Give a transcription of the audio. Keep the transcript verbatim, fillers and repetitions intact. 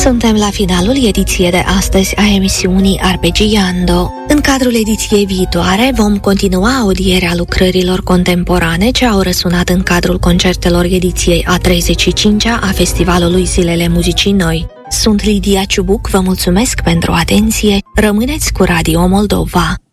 Suntem la finalul ediției de astăzi a emisiunii Arpeggiando. În cadrul ediției viitoare vom continua audierea lucrărilor contemporane ce au răsunat în cadrul concertelor ediției a treizeci și cincea a Festivalului Zilele Muzicii Noi. Sunt Lidia Ciubuc, vă mulțumesc pentru atenție, rămâneți cu Radio Moldova.